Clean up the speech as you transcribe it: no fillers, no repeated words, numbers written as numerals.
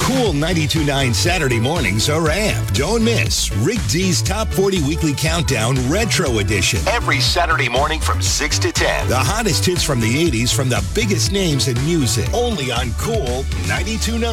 Cool 92.9 Saturday mornings are amped. Don't miss Rick D's Top 40 Weekly Countdown Retro Edition. Every Saturday morning from 6 to 10. The hottest hits from the 80s from the biggest names in music. Only on Cool 92.9.